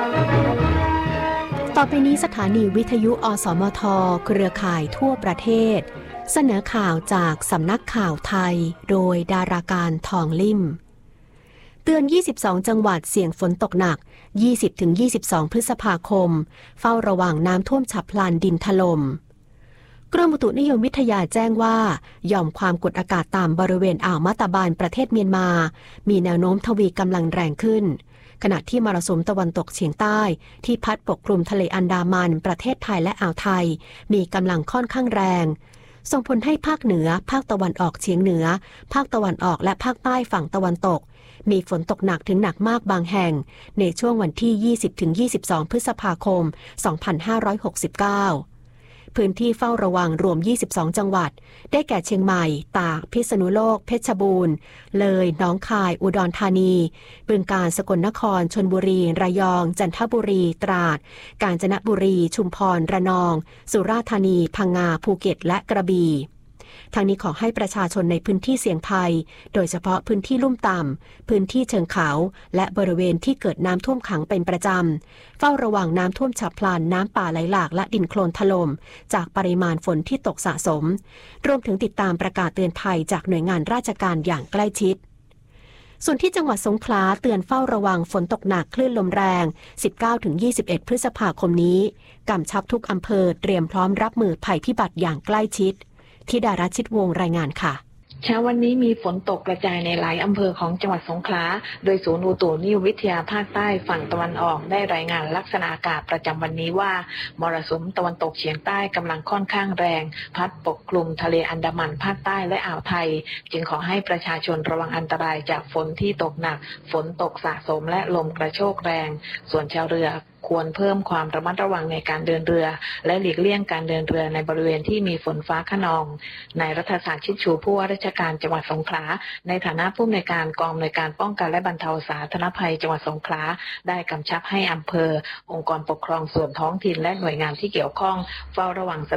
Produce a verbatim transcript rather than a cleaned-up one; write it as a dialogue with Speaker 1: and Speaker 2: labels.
Speaker 1: ต่อไปนี้สถานีวิทยุอสมทเครือข่ายทั่วประเทศเสนอข่าวจากสำนักข่าวไทยโดยดาราการทองลิ่มเตือนยี่สิบสองจังหวัดเสี่ยงฝนตกหนัก ยี่สิบถึงยี่สิบสอง พฤษภาคมเฝ้าระวังน้ำท่วมฉับพลันดินถล่มกรมอุตุนิยมวิทยาแจ้งว่าหย่อมความกดอากาศต่ำบริเวณอ่าวมะตาบานประเทศเมียนมามีแนวโน้มทวีกำลังแรงขึ้นขณะที่มรสุมตะวันตกเฉียงใต้ที่พัดปกคลุมทะเลอันดามันประเทศไทยและอ่าวไทยมีกำลังค่อนข้างแรงส่งผลให้ภาคเหนือภาคตะวันออกเฉียงเหนือภาคตะวันออกและภาคใต้ฝั่งตะวันตกมีฝนตกหนักถึงหนักมากบางแห่งในช่วงวันที่ ยี่สิบถึงยี่สิบสอง พฤษภาคม สองพันห้าร้อยหกสิบเก้าพื้นที่เฝ้าระวังรวมยี่สิบสองจังหวัดได้แก่เชียงใหม่ตากพิษณุโลกเพชรบูรณ์เลยหนองคายอุดรธานีบึงกาฬสกลนครชลบุรีระยองจันทบุรีตราดกาญจนบุรีชุมพรระนองสุราษฎร์ธานีพังงาภูเก็ตและกระบี่ทางนี้ขอให้ประชาชนในพื้นที่เสี่ยงภัยโดยเฉพาะพื้นที่ลุ่มต่ำพื้นที่เชิงเขาและบริเวณที่เกิดน้ำท่วมขังเป็นประจำเฝ้าระวังน้ำท่วมฉับพลันน้ำป่าไหลหลากและดินโคลนถล่มจากปริมาณฝนที่ตกสะสมรวมถึงติดตามประกาศเตือนภัยจากหน่วยงานราชการอย่างใกล้ชิดส่วนที่จังหวัดสงขลาเตือนเฝ้าระวังฝนตกหนักคลื่นลมแรง สิบเก้าถึงยี่สิบเอ็ด พฤษภาคมนี้กำชับทุกอำเภอเตรียมพร้อมรับมือภัยพิบัติอย่างใกล้ชิดธิดารัชชิตวงศ์รายงานค่ะ
Speaker 2: เช้าวันนี้มีฝนตกกระจายในหลายอำเภอของจังหวัดสงขลาโดยศูนย์อุตุนิยมวิทยาภาคใต้ฝั่งตะวันออกได้รายงานลักษณะอากาศประจำวันนี้ว่ามรสุมตะวันตกเฉียงใต้กำลังค่อนข้างแรงพัดปกคลุมทะเลอันดามันภาคใต้และอ่าวไทยจึงขอให้ประชาชนระวังอันตรายจากฝนที่ตกหนักฝนตกสะสมและลมกระโชกแรงส่วนชาวเรือควรเพิ่มความระมัดระวังในการเดินเรือและหลีกเลี่ยงการเดินเรือในบริเวณที่มีฝนฟ้าคะนองนายรัฐศาสตร์ชิดชูผู้ว่าราชการจังหวัดสงขลาในฐานะผู้อำนวยการกองอำนวยการป้องกันและบรรเทาสาธารณภัยจังหวัดสงขลาได้กำชับให้อำเภอองค์กรปกครองส่วนท้องถิ่นและหน่วยงานที่เกี่ยวข้องเฝ้าระวัง